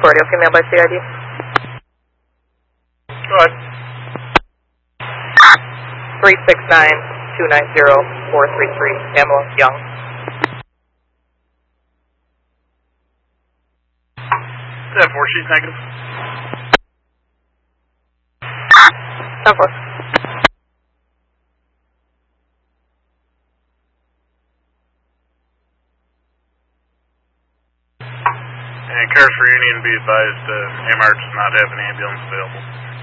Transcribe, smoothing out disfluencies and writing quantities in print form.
Concordia, female by CID. Go ahead. 369-290-433, Pamela Young. 10-4, she's negative. 10-4. And Carter Union, be advised, AMR does not have an ambulance available.